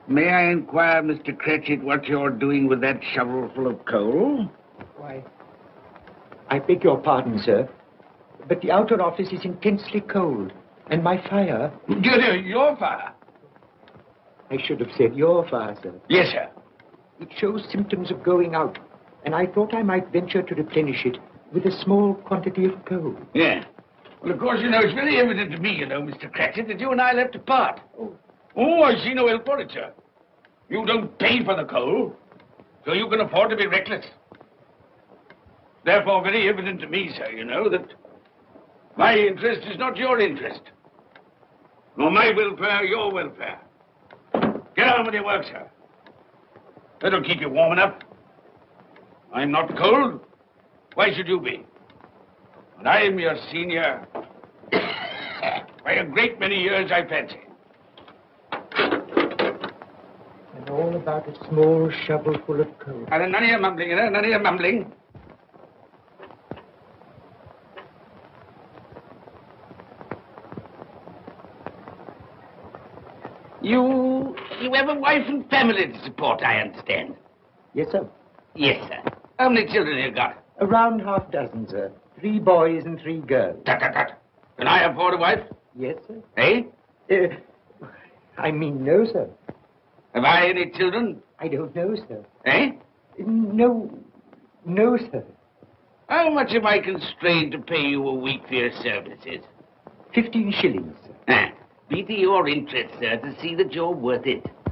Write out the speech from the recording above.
May I inquire, Mr. Cratchit, what you're doing with that shovel full of coal? Why, I beg your pardon, sir, but the outer office is intensely cold, and my fire... Your fire? I should have said your fire, sir. Yes, sir. It shows symptoms of going out, and I thought I might venture to replenish it with a small quantity of coal. Yeah. Well, of course, it's very evident to me, Mr. Cratchit, that you and I left apart. Oh, I see no help for it, sir. You don't pay for the coal, so you can afford to be reckless. Therefore, very evident to me, sir, that my interest is not your interest. Nor my welfare, your welfare. Get on with your work, sir. That'll keep you warm enough. I'm not cold. Why should you be? And I'm your senior by a great many years, I fancy. And all about a small shovel full of coal. And none of your mumbling, none of your mumbling. You have a wife and family to support, I understand. Yes, sir. Yes, sir. How many children have you got? Around half dozen, sir. 3 boys and 3 girls. Tut. Can I afford a wife? Yes, sir. Eh? I mean, no, sir. Have I any children? I don't know, sir. Eh? No, sir. How much am I constrained to pay you a week for your services? 15 shillings, sir. Be to your interest, sir, to see that you're worth it.